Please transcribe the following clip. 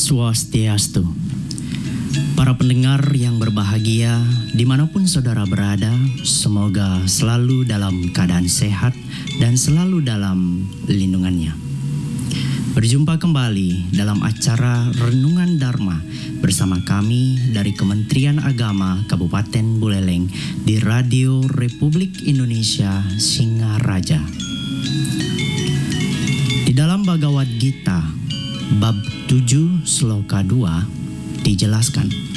Swastiastu. Para pendengar yang berbahagia, dimanapun saudara berada, semoga selalu dalam keadaan sehat dan selalu dalam lindungannya. Berjumpa kembali dalam acara Renungan Dharma bersama kami dari Kementerian Agama Kabupaten Buleleng di Radio Republik Indonesia Singaraja. Di dalam Bhagavad Gita, bab 7 sloka 2 dijelaskan,